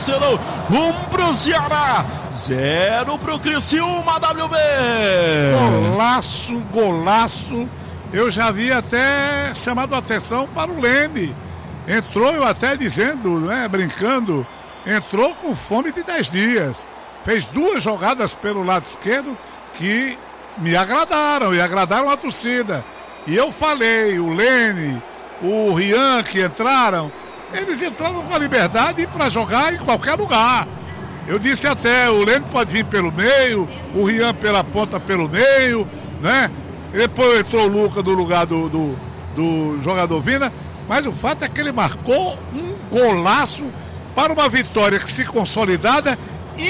Castelão. 1 pro Ceará, 0 pro Criciúma, WB. Golaço. Eu já havia até chamado a atenção para o Leme. Entrou, eu até dizendo, né, brincando, entrou com fome de 10 dias. Fez 2 jogadas pelo lado esquerdo que me agradaram e agradaram a torcida. E eu falei, o Lene, o Rian que entraram, eles entraram com a liberdade para jogar em qualquer lugar. Eu disse até, o Lene pode vir pelo meio, o Rian pela ponta pelo meio, né? Depois entrou o Lucas no lugar do jogador Vina, mas o fato é que ele marcou um golaço para uma vitória que se consolidada,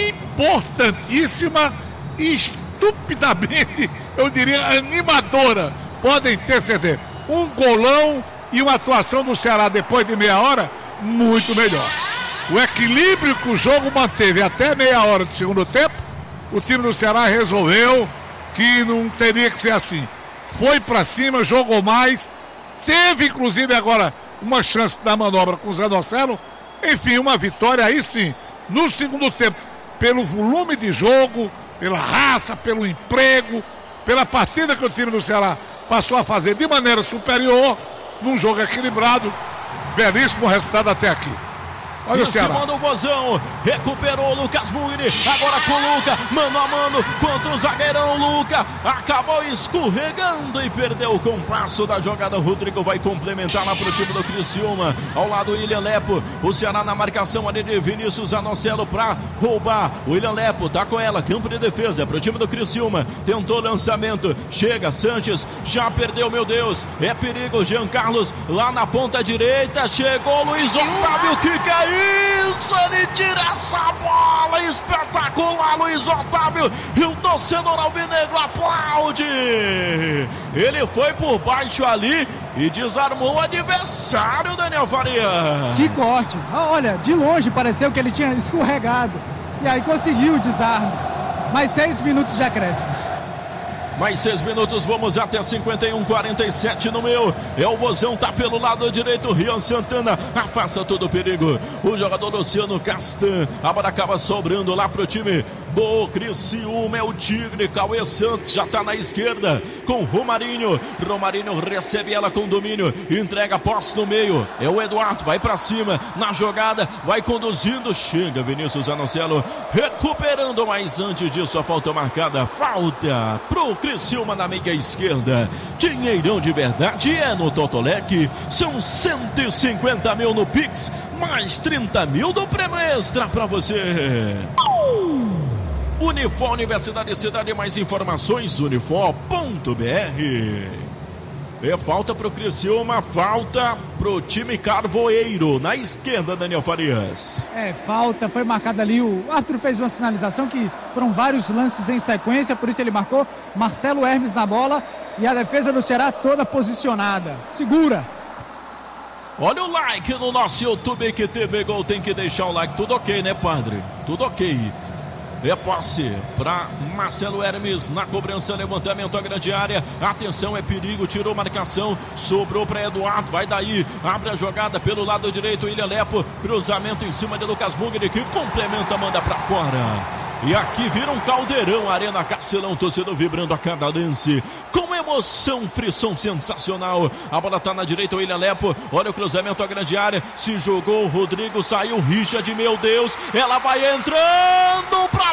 importantíssima e estupidamente, eu diria, animadora. Podem ter certeza. Um golão e uma atuação do Ceará depois de meia hora, muito melhor. O equilíbrio que o jogo manteve até meia hora do segundo tempo, o time do Ceará resolveu que não teria que ser assim. Foi pra cima, jogou mais, teve inclusive agora uma chance da manobra com o Zé Docelo. Enfim, uma vitória aí sim, no segundo tempo, pelo volume de jogo, pela raça, pelo emprego, pela partida que o time do Ceará passou a fazer de maneira superior, num jogo equilibrado. Belíssimo resultado até aqui. Olha o Ceará. Em cima do Vozão, recuperou o Lucas Mugni, agora com o Luca, mano a mano contra o zagueirão Luca, acabou escorregando e perdeu o compasso da jogada. O Rodrigo vai complementar lá pro time do Criciúma, ao lado do William Lepo, o Ceará na marcação ali de Vinícius Zanocelo pra roubar. O William Lepo tá com ela, campo de defesa pro time do Criciúma, tentou lançamento, chega Sanches, já perdeu, meu Deus, é perigo. Jean Carlos lá na ponta direita, chegou Luiz Otávio, que é isso, ele tira essa bola, espetacular, Luiz Otávio, e o torcedor alvinegro aplaude. Ele foi por baixo ali e desarmou o adversário, Daniel Farias. Que corte, olha, de longe pareceu que ele tinha escorregado, e aí conseguiu o desarme. Mais 6 minutos de acréscimos. Mais 6 minutos, vamos até 51-47 no meu. É o Vozão, tá pelo lado direito, Rian Santana afasta todo o perigo. O jogador Luciano Castan, a bola acaba sobrando lá pro time do Criciúma, é o Tigre. Cauê Santos já tá na esquerda com Romarinho. Romarinho recebe ela com domínio, entrega a posse no meio. É o Eduardo, vai pra cima na jogada, vai conduzindo, chega Vinícius Zanocelo recuperando, mas antes disso a falta marcada, falta pro Criciúma na meia esquerda. Dinheirão de verdade é no Totolec, são 150 mil no Pix, mais 30 mil do prêmio extra pra você. Unifor, Universidade Cidade, mais informações, unifor.br. É falta pro Criciúma, falta pro time Carvoeiro, na esquerda, Daniel Farias. Falta, foi marcada ali, o árbitro fez uma sinalização que foram vários lances em sequência, por isso ele marcou Marcelo Hermes na bola e a defesa do Ceará toda posicionada, segura. Olha o like no nosso YouTube, que TV Gol, tem que deixar o like, tudo ok, né, padre? Tudo ok. É posse para Marcelo Hermes na cobrança, levantamento à grande área, atenção, é perigo, tirou marcação, sobrou para Eduardo, vai daí, abre a jogada pelo lado direito, William Lepo, cruzamento em cima de Lucas Mugni, que complementa, manda para fora. E aqui vira um caldeirão, Arena Castelão, torcedor vibrando a cada lance, com emoção, frição sensacional. A bola tá na direita, o William Lepo, olha o cruzamento à grande área, se jogou o Rodrigo, saiu Richard, meu Deus, ela vai entrando pra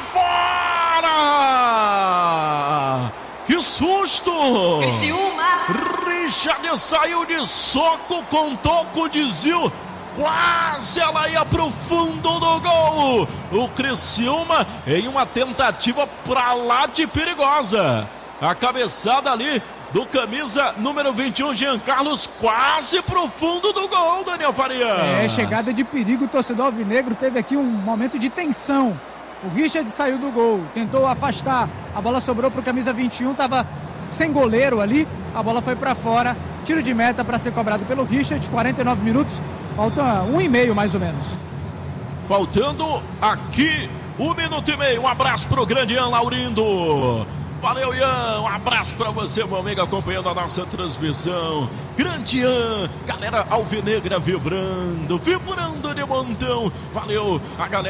fora! Que susto! Criciúma! Richard saiu de soco com toco de Zil. Quase ela ia pro fundo do gol. O Criciúma em uma tentativa pra lá de perigosa. A cabeçada ali do camisa número 21, Jean Carlos, quase pro fundo do gol, Daniel Farias. Chegada de perigo, o torcedor alvinegro teve aqui um momento de tensão. O Richard saiu do gol, tentou afastar, a bola sobrou pro camisa 21, tava sem goleiro ali, a bola foi pra fora. Tiro de meta para ser cobrado pelo Richard, 49 minutos, falta 1,5 mais ou menos. Faltando aqui 1 minuto e meio, um abraço pro grande Ian Laurindo. Valeu, Ian, um abraço para você, meu amigo, acompanhando a nossa transmissão. Grande Ian, galera alvinegra vibrando de montão. Valeu, a galera.